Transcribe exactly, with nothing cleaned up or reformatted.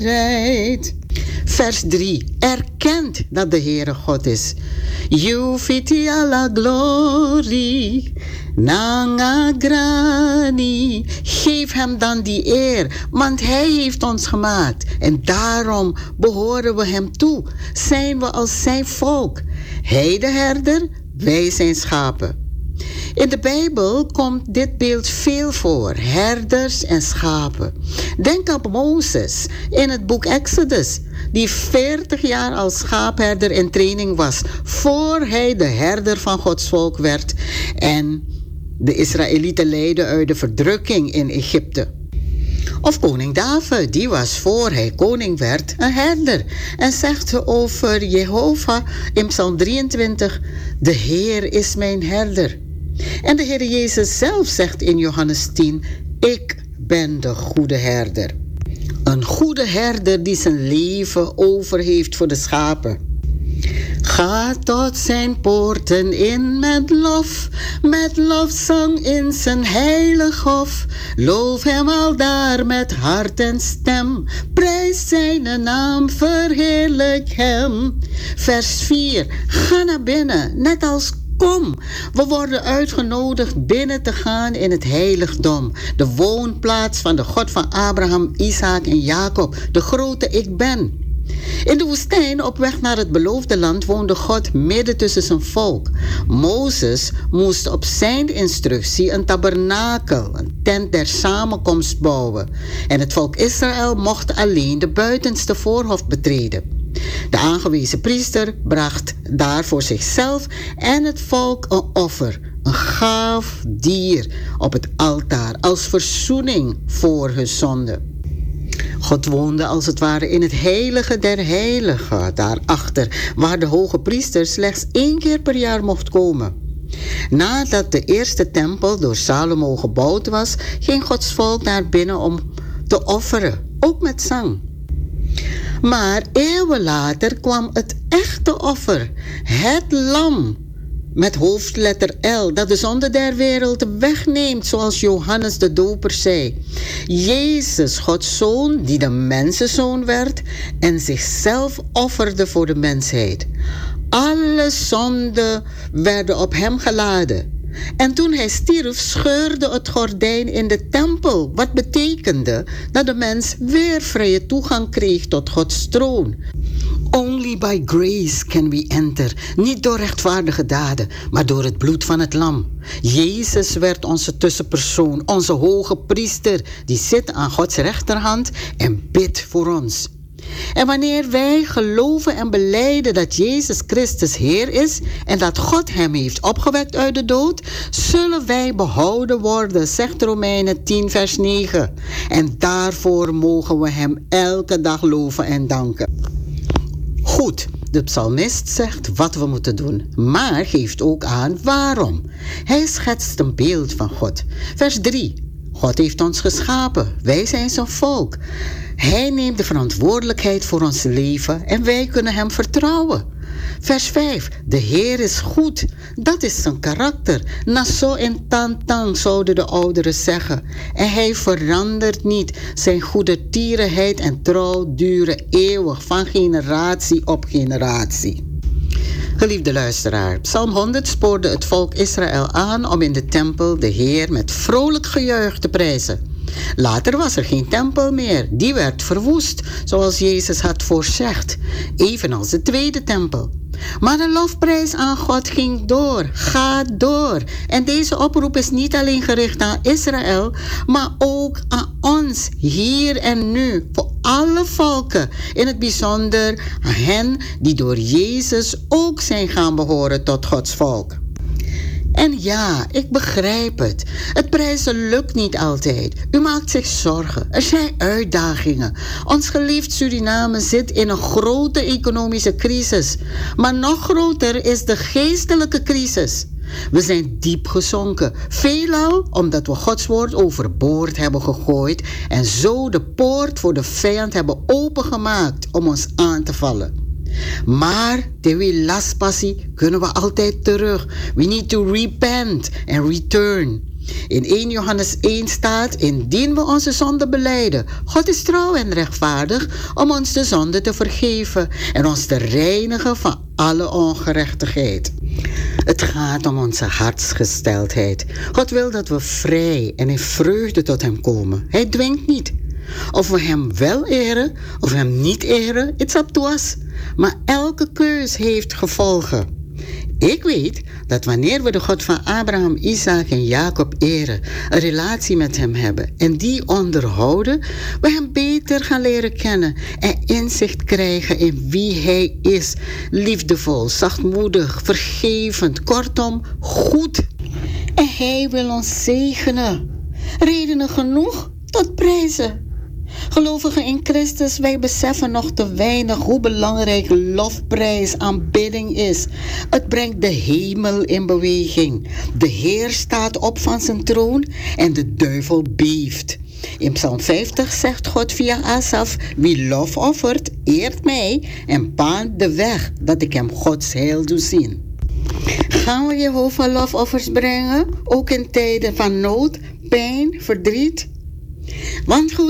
Vers drie. Erkent dat de Heere God is. Jufiti alla glory. Nangagrani. Geef hem dan die eer, want hij heeft ons gemaakt. En daarom behoren we hem toe. Zijn we als zijn volk. Hij de herder, wij zijn schapen. In de Bijbel komt dit beeld veel voor, herders en schapen. Denk aan Mozes in het boek Exodus, die veertig jaar als schaapherder in training was, voor hij de herder van Gods volk werd en de Israëlieten leidde uit de verdrukking in Egypte. Of koning David, die was voor hij koning werd een herder en zegt over Jehovah in Psalm drieëntwintig, de Heer is mijn herder. En de Heer Jezus zelf zegt in Johannes tien, ik ben de goede herder. Een goede herder die zijn leven over heeft voor de schapen. Ga tot zijn poorten in met lof, met lofzang in zijn heilig hof. Loof hem aldaar met hart en stem, prijs zijn naam, verheerlijk hem. Vers vier, ga naar binnen, net als kom. We worden uitgenodigd binnen te gaan in het heiligdom, de woonplaats van de God van Abraham, Isaac en Jacob, de grote ik ben. In de woestijn, op weg naar het beloofde land, woonde God midden tussen zijn volk. Mozes moest op zijn instructie een tabernakel, een tent der samenkomst bouwen. En het volk Israël mocht alleen de buitenste voorhof betreden. De aangewezen priester bracht daar voor zichzelf en het volk een offer, een gaaf dier op het altaar als verzoening voor hun zonde. God woonde als het ware in het heilige der heiligen, daarachter, waar de hoge priester slechts één keer per jaar mocht komen. Nadat de eerste tempel door Salomo gebouwd was, ging Gods volk naar binnen om te offeren, ook met zang. Maar eeuwen later kwam het echte offer, het lam, met hoofdletter L, dat de zonde der wereld wegneemt, zoals Johannes de Doper zei. Jezus, Gods Zoon, die de mensenzoon werd en zichzelf offerde voor de mensheid. Alle zonden werden op hem geladen. En toen hij stierf, scheurde het gordijn in de tempel, wat betekende dat de mens weer vrije toegang kreeg tot Gods troon. Only by grace can we enter, niet door rechtvaardige daden, maar door het bloed van het lam. Jezus werd onze tussenpersoon, onze hoge priester, die zit aan Gods rechterhand en bidt voor ons. En wanneer wij geloven en belijden dat Jezus Christus Heer is en dat God hem heeft opgewekt uit de dood, zullen wij behouden worden, zegt Romeinen tien vers negen. En daarvoor mogen we hem elke dag loven en danken. Goed, de psalmist zegt wat we moeten doen, maar geeft ook aan waarom. Hij schetst een beeld van God. Vers drie. God heeft ons geschapen, wij zijn zijn volk. Hij neemt de verantwoordelijkheid voor ons leven en wij kunnen hem vertrouwen. Vers vijf. De Heer is goed. Dat is zijn karakter. Naso en tantang zouden de ouderen zeggen. En hij verandert niet. Zijn goedertierenheid en trouw duren eeuwig, van generatie op generatie. Geliefde luisteraar, Psalm honderd spoorde het volk Israël aan om in de tempel de Heer met vrolijk gejuich te prijzen. Later was er geen tempel meer. Die werd verwoest, zoals Jezus had voorzegd, evenals de tweede tempel. Maar de lofprijs aan God ging door, gaat door. En deze oproep is niet alleen gericht aan Israël, maar ook aan ons, hier en nu, voor alle volken. In het bijzonder aan hen die door Jezus ook zijn gaan behoren tot Gods volk. En ja, ik begrijp het. Het prijzen lukt niet altijd. U maakt zich zorgen. Er zijn uitdagingen. Ons geliefd Suriname zit in een grote economische crisis. Maar nog groter is de geestelijke crisis. We zijn diep gezonken. Veelal omdat we Gods woord overboord hebben gegooid en zo de poort voor de vijand hebben opengemaakt om ons aan te vallen. Maar Dewi Las Passie kunnen we altijd terug. We need to repent and return. In eerste Johannes één staat, indien we onze zonde belijden, God is trouw en rechtvaardig om ons de zonde te vergeven en ons te reinigen van alle ongerechtigheid. Het gaat om onze hartsgesteldheid. God wil dat we vrij en in vreugde tot hem komen. Hij dwingt niet. Of we hem wel eren of hem niet eren, it's up to us. Maar elke keus heeft gevolgen. Ik weet dat wanneer we de God van Abraham, Isaac en Jacob eren, een relatie met hem hebben en die onderhouden, we hem beter gaan leren kennen en inzicht krijgen in wie hij is. Liefdevol, zachtmoedig, vergevend, kortom, goed. En hij wil ons zegenen. Redenen genoeg tot prijzen. Gelovigen in Christus, wij beseffen nog te weinig hoe belangrijk lofprijs, aanbidding is. Het brengt de hemel in beweging. De Heer staat op van zijn troon en de duivel beeft. In Psalm vijftig zegt God via Asaf, wie lof offert, eert mij en baant de weg dat ik hem Gods heil doe zien. Gaan we Jehovah lofoffers brengen, ook in tijden van nood, pijn, verdriet? Want